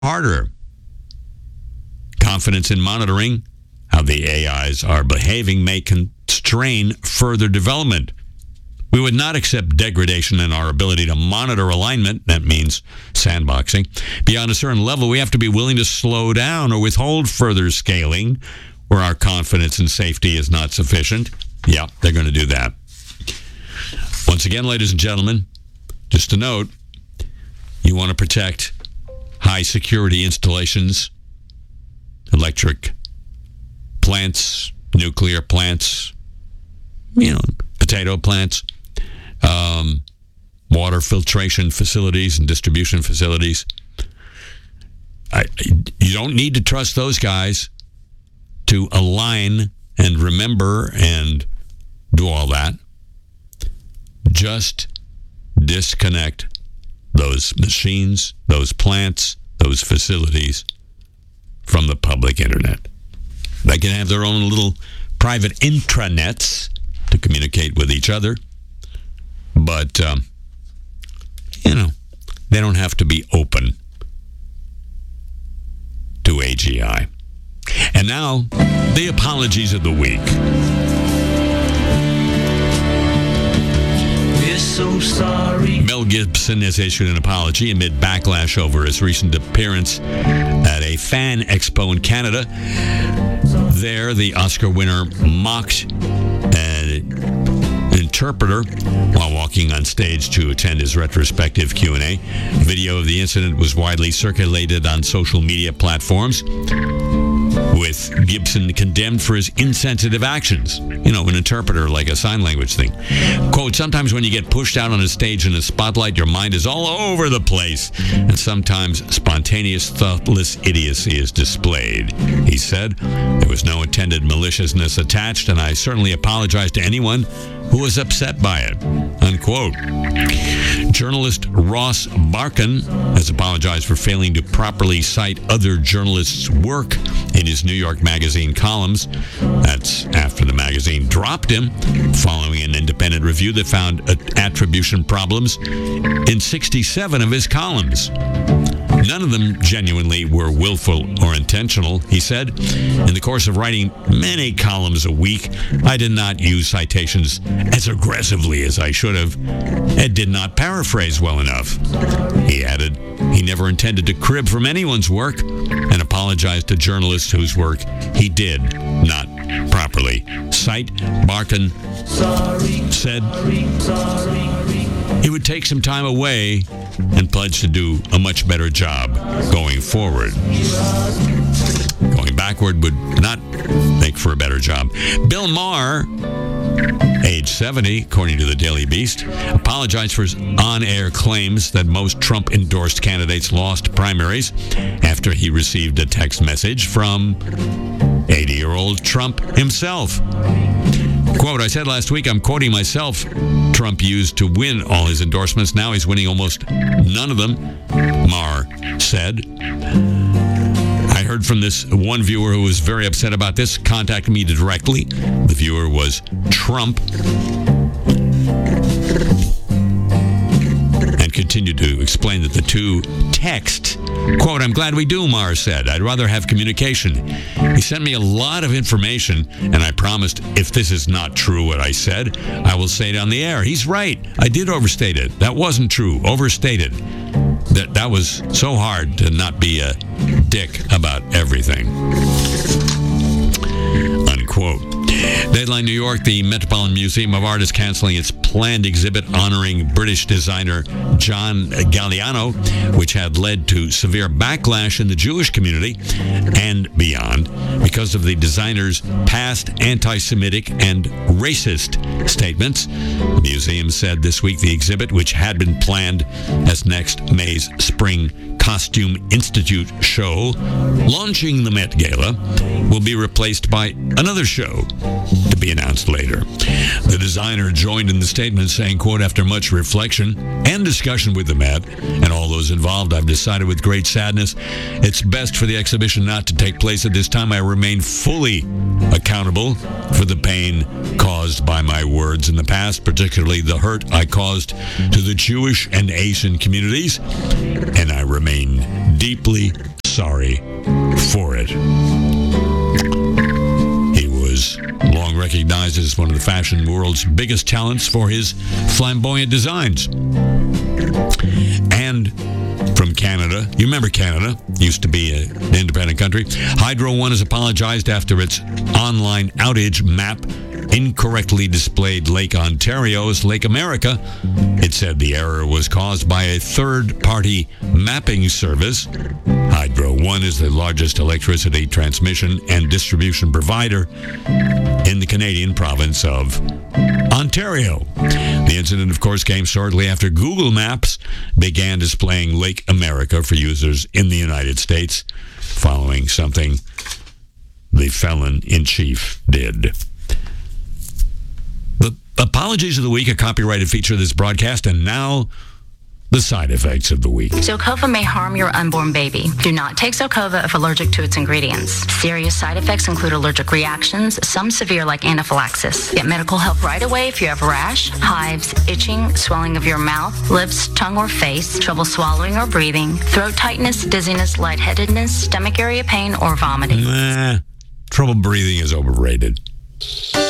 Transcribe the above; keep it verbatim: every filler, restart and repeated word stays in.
harder. Confidence in monitoring how the A Is are behaving may constrain further development. We would not accept degradation in our ability to monitor alignment, that means sandboxing. Beyond a certain level, we have to be willing to slow down or withhold further scaling where our confidence in safety is not sufficient. Yeah, they're going to do that. Once again, ladies and gentlemen, just a note, you want to protect high security installations, electric plants, nuclear plants, you know, potato plants, um, water filtration facilities and distribution facilities. I, you don't need to trust those guys to align and remember and do all that. Just disconnect those machines, those plants, those facilities from the public internet. They can have their own little private intranets to communicate with each other, but, um, you know, they don't have to be open to A G I. And now, the apologies of the week. We're so sorry. Mel Gibson has issued an apology amid backlash over his recent appearance at a fan expo in Canada. There, the Oscar winner mocked an interpreter while walking on stage to attend his retrospective Q and A. Video of the incident was widely circulated on social media platforms, with Gibson condemned for his insensitive actions. You know, an interpreter, like a sign language thing. Quote, sometimes when you get pushed out on a stage in a spotlight, your mind is all over the place, and sometimes spontaneous, thoughtless idiocy is displayed. He said, there was no intended maliciousness attached, and I certainly apologize to anyone who was upset by it. Unquote. Journalist Ross Barkan has apologized for failing to properly cite other journalists' work in his New York Magazine columns. That's after the magazine dropped him following an independent review that found attribution problems in sixty-seven of his columns. None of them genuinely were willful or intentional, he said. In the course of writing many columns a week, I did not use citations as aggressively as I should have and did not paraphrase well enough. He added he never intended to crib from anyone's work and apologized to journalists whose work he did not properly cite. Barton said he would take some time away and pledged to do a much better job going forward. Going backward would not make for a better job. Bill Maher, age seventy, according to the Daily Beast, apologized for his on-air claims that most Trump-endorsed candidates lost primaries after he received a text message from eighty-year-old Trump himself. Quote, I said last week, I'm quoting myself, Trump used to win all his endorsements. Now he's winning almost none of them, Maher said. I heard from this one viewer who was very upset about this, contacted me directly. The viewer was Trump. And continued to explain that the two text. Quote, I'm glad we do, Maher said. I'd rather have communication. He sent me a lot of information, and I promised if this is not true what I said, I will say it on the air. He's right. I did overstate it. That wasn't true. Overstated. That, that was so hard to not be a dick about everything. Unquote. Deadline New York, the Metropolitan Museum of Art is canceling its planned exhibit honoring British designer John Galliano, which had led to severe backlash in the Jewish community and beyond because of the designer's past anti-Semitic and racist statements. The museum said this week the exhibit, which had been planned as next May's Spring Costume Institute show launching the Met Gala, will be replaced by another show to be announced later. The designer joined in the statement saying, quote, after much reflection and discussion with the Met and all those involved, I've decided with great sadness it's best for the exhibition not to take place at this time. I remain fully accountable for the pain caused by my words in the past, particularly the hurt I caused to the Jewish and Asian communities, and I remain deeply sorry for it. He was long recognized as one of the fashion world's biggest talents for his flamboyant designs. And from Canada, you remember Canada, used to be an independent country. Hydro One has apologized after its online outage map incorrectly displayed Lake Ontario as Lake America. It said the error was caused by a third-party mapping service. Hydro One is the largest electricity transmission and distribution provider in the Canadian province of Ontario. The incident, of course, came shortly after Google Maps began displaying Lake America for users in the United States, following something the felon-in-chief did. The apologies of the week, a copyrighted feature of this broadcast, and now the side effects of the week. Zocova may harm your unborn baby. Do not take Zocova if allergic to its ingredients. Serious side effects include allergic reactions, some severe like anaphylaxis. Get medical help right away if you have a rash, hives, itching, swelling of your mouth, lips, tongue, or face, trouble swallowing or breathing, throat tightness, dizziness, lightheadedness, stomach area pain, or vomiting. Nah, trouble breathing is overrated.